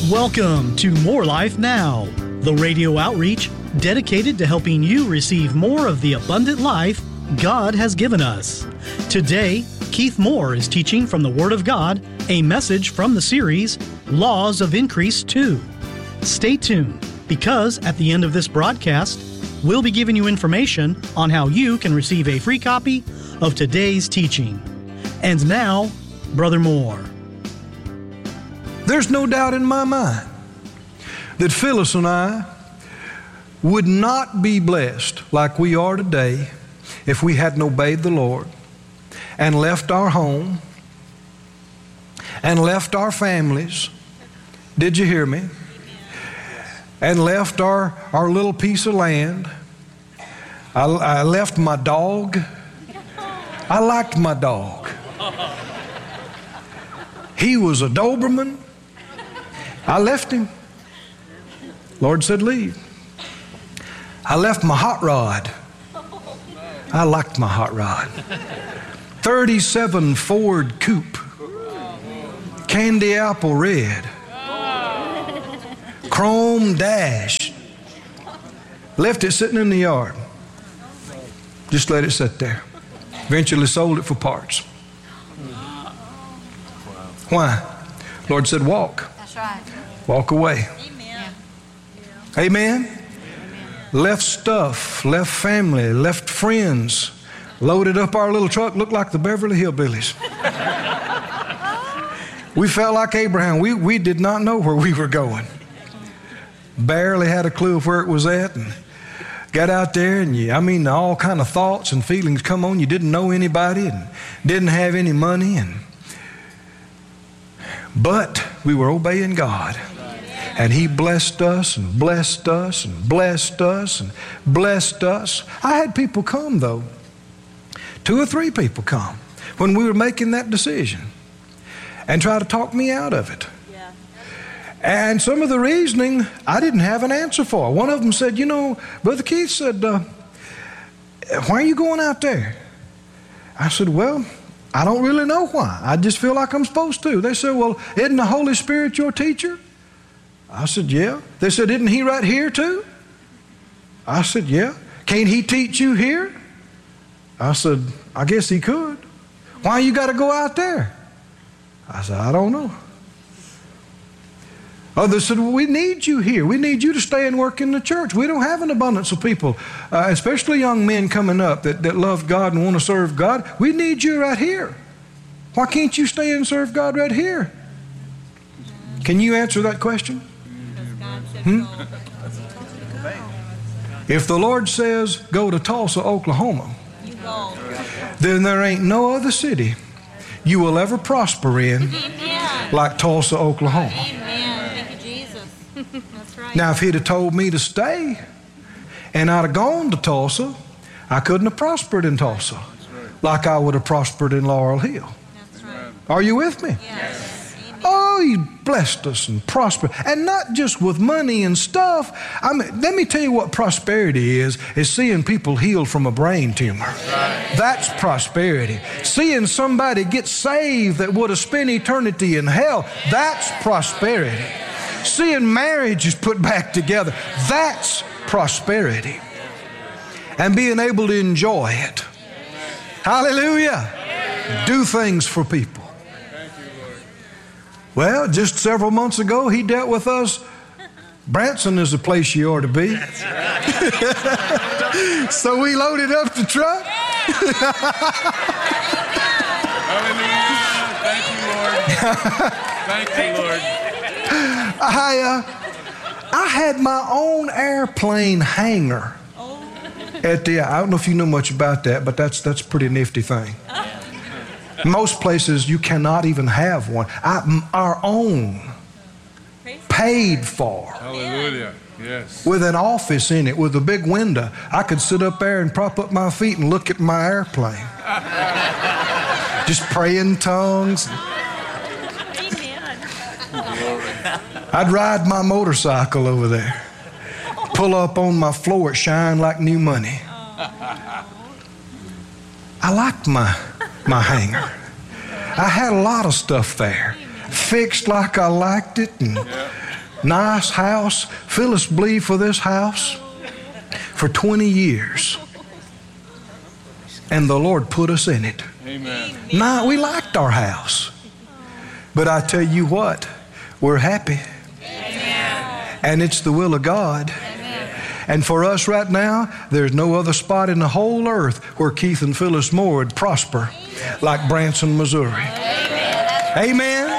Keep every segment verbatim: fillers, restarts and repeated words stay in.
Welcome to More Life Now, the radio outreach dedicated to helping you receive more of the abundant life God has given us. Today, Keith Moore is teaching from the Word of God, a message from the series, Laws of Increase two. Stay tuned, because at the end of this broadcast, we'll be giving you information on how you can receive a free copy of today's teaching. And now, Brother Moore. There's no doubt in my mind that Phyllis and I would not be blessed like we are today if we hadn't obeyed the Lord and left our home and left our families. Did you hear me? And left our, our little piece of land. I, I left my dog. I liked my dog. He was a Doberman. I left him. Lord said, leave. I left my hot rod. I liked my hot rod. thirty-seven Ford Coupe. Candy apple red. Chrome dash. Left it sitting in the yard. Just let it sit there. Eventually sold it for parts. Why? Lord said, walk. That's right. Walk away. Amen. Amen. Amen. Left stuff, left family, left friends, loaded up our little truck, looked like the Beverly Hillbillies. We felt like Abraham. We, we did not know where we were going. Barely had a clue of where it was at, and got out there, and you, I mean, all kind of thoughts and feelings come on. You didn't know anybody and didn't have any money, and but we were obeying God. And He blessed us and blessed us and blessed us and blessed us. I had people come, though. Two or three people come when we were making that decision and try to talk me out of it. Yeah. And some of the reasoning I didn't have an answer for. One of them said, you know, Brother Keith said, uh, why are you going out there? I said, well, I don't really know why. I just feel like I'm supposed to. They said, well, isn't the Holy Spirit your teacher? I said, yeah. They said, isn't He right here too? I said, yeah. Can't He teach you here? I said, I guess He could. Why you got to go out there? I said, I don't know. Others said, well, we need you here. We need you to stay and work in the church. We don't have an abundance of people, uh, especially young men coming up that, that love God and want to serve God. We need you right here. Why can't you stay and serve God right here? Can you answer that question? Hmm? If the Lord says go to Tulsa, Oklahoma, then there ain't no other city you will ever prosper in like Tulsa, Oklahoma. Amen. Thank you, Jesus. That's right. Now, if He'd have told me to stay and I'd have gone to Tulsa, I couldn't have prospered in Tulsa like I would have prospered in Laurel Hill. That's right. Are you with me? Yes. Oh, He blessed us and prospered. And not just with money and stuff. I mean, let me tell you what prosperity is, is seeing people healed from a brain tumor. Right. That's prosperity. Seeing somebody get saved that would have spent eternity in hell, that's prosperity. Seeing marriages put back together, that's prosperity. And being able to enjoy it. Hallelujah. Do things for people. Well, just several months ago, He dealt with us. Branson is the place you ought to be. That's right. So we loaded up the truck. Hallelujah. Thank you, Lord. Thank you, Lord. I, uh, I had my own airplane hangar. At the, I don't know if you know much about that, but that's, that's a pretty nifty thing. Most places you cannot even have one. I, our own, paid for. Hallelujah. Yes. With an office in it, with a big window. I could sit up there and prop up my feet and look at my airplane. Just pray in tongues. Amen. I'd ride my motorcycle over there. Pull up on my floor, it shine like new money. I liked my my hangar. I had a lot of stuff there, fixed like I liked it, and nice house. Phyllis believed for this house for twenty years. And the Lord put us in it. Amen. Now, we liked our house. But I tell you what, we're happy. Amen. And it's the will of God. Amen. And for us right now, there's no other spot in the whole earth where Keith and Phyllis Moore would prosper like Branson, Missouri. Amen. Amen.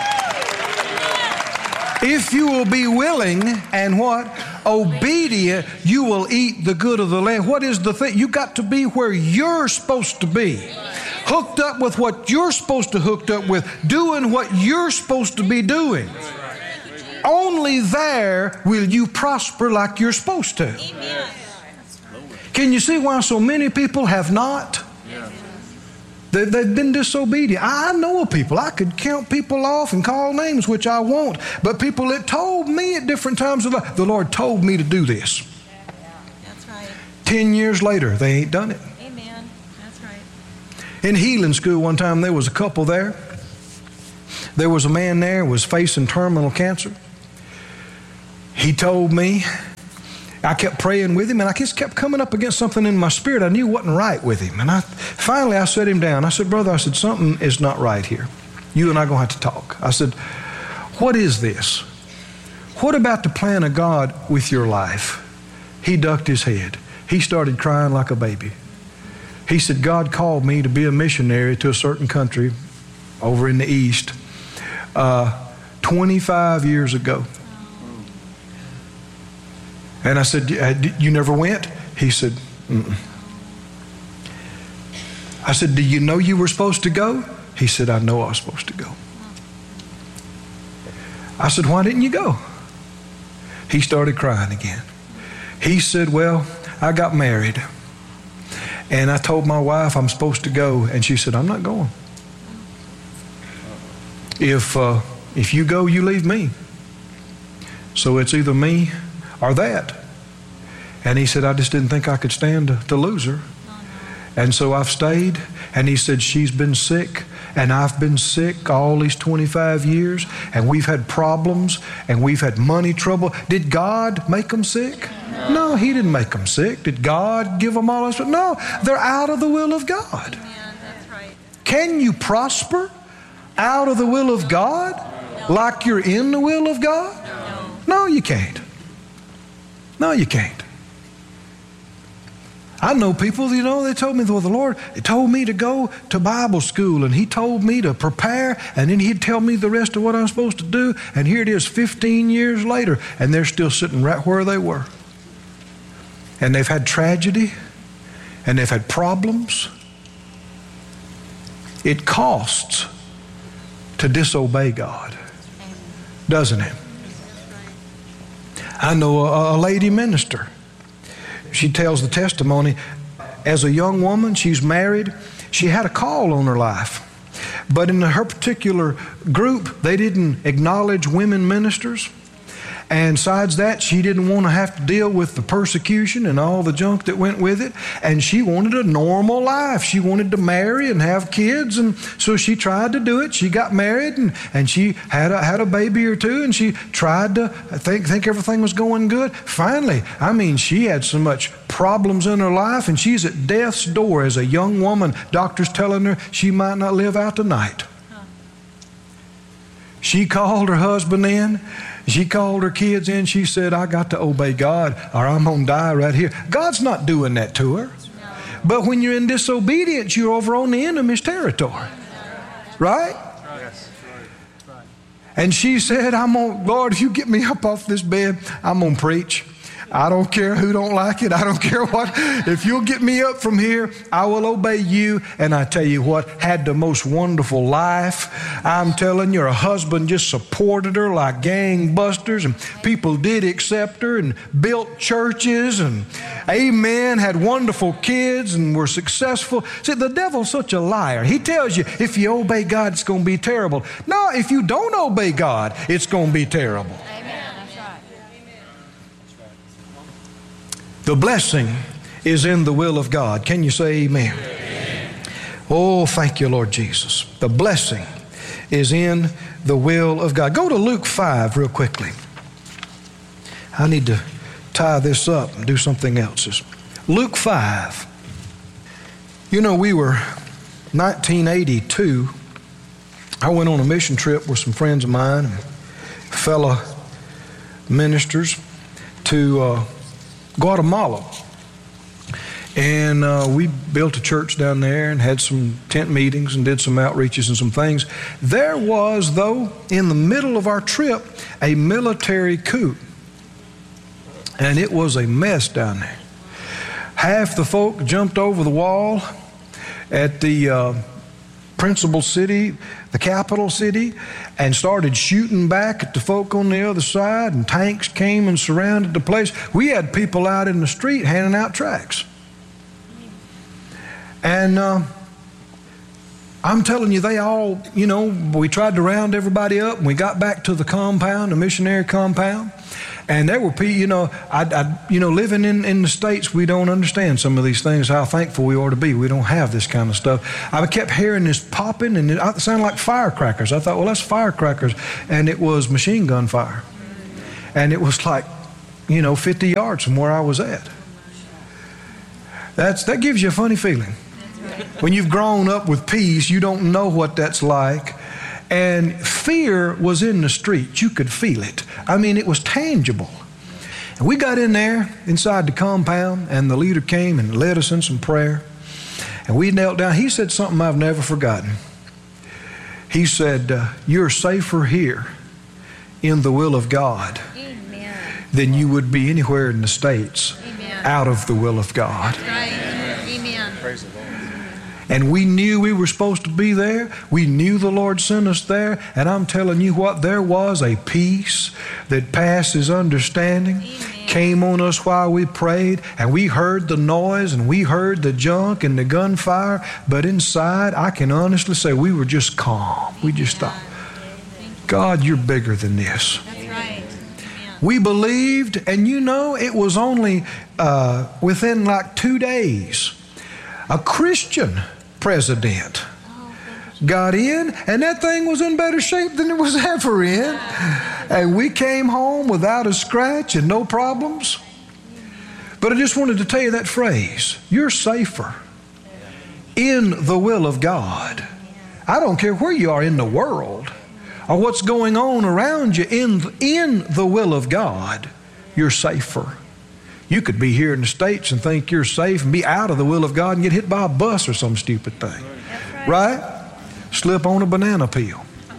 If you will be willing and what? Obedient, you will eat the good of the land. What is the thing? You got to be where you're supposed to be. Hooked up with what you're supposed to hooked up with. Doing what you're supposed to be doing. Only there will you prosper like you're supposed to. Amen. Can you see why so many people have not? They, they've been disobedient. I know of people. I could count people off and call names, which I won't. But people that told me at different times of life, the Lord told me to do this. That's right. Ten years later, they ain't done it. Amen. That's right. In healing school one time, there was a couple there. There was a man there who was facing terminal cancer. He told me, I kept praying with him, and I just kept coming up against something in my spirit I knew wasn't right with him. And I finally I set him down. I said, brother, I said, something is not right here. You and I are going to have to talk. I said, what is this? What about the plan of God with your life? He ducked his head. He started crying like a baby. He said, God called me to be a missionary to a certain country over in the East uh, twenty-five years ago. And I said, you never went? He said, mm-mm. I said, do you know you were supposed to go? He said, I know I was supposed to go. I said, why didn't you go? He started crying again. He said, well, I got married. And I told my wife I'm supposed to go. And she said, I'm not going. If, uh, if you go, you leave me. So it's either me or that. And he said, I just didn't think I could stand to, to lose her. And so I've stayed. And he said, she's been sick, and I've been sick all these twenty-five years, and we've had problems, and we've had money trouble. Did God make them sick? No, he didn't make them sick. Did God give them all this? No, they're out of the will of God. Amen. That's right. Can you prosper out of the will of God like you're in the will of God? No, you can't. No, you can't. I know people, you know, they told me, well, the Lord told me to go to Bible school, and he told me to prepare, and then he'd tell me the rest of what I'm supposed to do, and here it is fifteen years later, and they're still sitting right where they were. And they've had tragedy, and they've had problems. It costs to disobey God, doesn't it? I know a, a lady minister. She tells the testimony. As a young woman, she's married. She had a call on her life. But in her particular group, they didn't acknowledge women ministers. And besides that, she didn't want to have to deal with the persecution and all the junk that went with it. And she wanted a normal life. She wanted to marry and have kids. And so she tried to do it. She got married, and, and she had a, had a baby or two, and she tried to think, think everything was going good. Finally, I mean, she had so much problems in her life, and she's at death's door as a young woman. Doctors telling her she might not live out the night. Huh. She called her husband in. She called her kids in. She said, I got to obey God, or I'm going to die right here. God's not doing that to her. No. But when you're in disobedience, you're over on the enemy's territory. Right? Yes. And she said, I'm on, Lord, if you get me up off this bed, I'm going to preach. I don't care who don't like it. I don't care what. If you'll get me up from here, I will obey you. And I tell you what, had the most wonderful life. I'm telling you, her husband just supported her like gangbusters, and people did accept her and built churches, and amen, had wonderful kids and were successful. See, the devil's such a liar. He tells you if you obey God, it's going to be terrible. No, if you don't obey God, it's going to be terrible. The blessing is in the will of God. Can you say amen? Amen? Oh, thank you, Lord Jesus. The blessing is in the will of God. Go to Luke five real quickly. I need to tie this up and do something else. It's Luke five. You know, we were nineteen eighty-two. I went on a mission trip with some friends of mine and fellow ministers to uh, Guatemala. And uh, we built a church down there and had some tent meetings and did some outreaches and some things. There was, though, in the middle of our trip, a military coup. And it was a mess down there. Half the folk jumped over the wall at the uh, principal city, the capital city, and started shooting back at the folk on the other side, and tanks came and surrounded the place. We had people out in the street handing out tracts. And uh, I'm telling you, they all, you know, we tried to round everybody up, and we got back to the compound, the missionary compound, and there were people, you know, I, I, you know, living in, in the States, we don't understand some of these things, how thankful we ought to be. We don't have this kind of stuff. I kept hearing this popping, and it sounded like firecrackers. I thought, well, that's firecrackers, and it was machine gun fire. And it was like, you know, fifty yards from where I was at. That's, that gives you a funny feeling. When you've grown up with peace, you don't know what that's like. And fear was in the street. You could feel it. I mean, it was tangible. And we got in there inside the compound, and the leader came and led us in some prayer. And we knelt down. He said something I've never forgotten. He said, uh, you're safer here in the will of God Amen. Than you would be anywhere in the States Amen. Out of the will of God. Right. Amen. Praise the Lord. And we knew we were supposed to be there. We knew the Lord sent us there. And I'm telling you what, there was a peace that passes understanding. Amen. Came on us while we prayed. And we heard the noise and we heard the junk and the gunfire. But inside, I can honestly say we were just calm. We just thought, God, you're bigger than this. That's right. We believed, and you know, it was only uh, within like two days, a Christian president got in, and that thing was in better shape than it was ever in. And we came home without a scratch and no problems. But I just wanted to tell you that phrase, you're safer in the will of God. I don't care where you are in the world or what's going on around you, in, in the will of God, you're safer. You could be here in the States and think you're safe and be out of the will of God and get hit by a bus or some stupid thing. Right. right? Slip on a banana peel.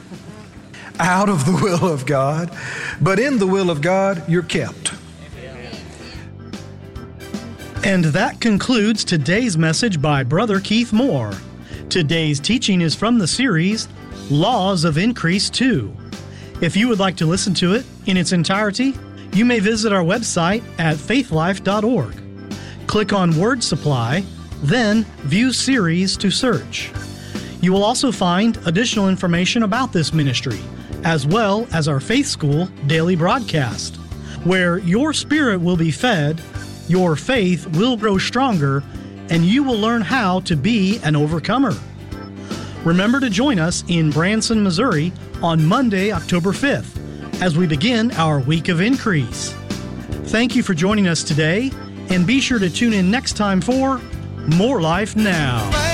Out of the will of God. But in the will of God, you're kept. And that concludes today's message by Brother Keith Moore. Today's teaching is from the series, Laws of Increase two. If you would like to listen to it in its entirety, you may visit our website at faithlife dot org. Click on Word Supply, then View Series to search. You will also find additional information about this ministry, as well as our Faith School daily broadcast, where your spirit will be fed, your faith will grow stronger, and you will learn how to be an overcomer. Remember to join us in Branson, Missouri on Monday, October fifth, as we begin our week of increase. Thank you for joining us today, and be sure to tune in next time for More Life Now.